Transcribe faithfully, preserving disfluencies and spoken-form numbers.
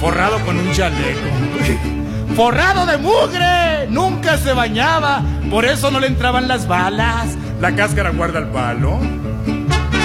forrado con un chaleco, forrado de mugre, nunca se bañaba, por eso no le entraban las balas. La cáscara guarda el palo.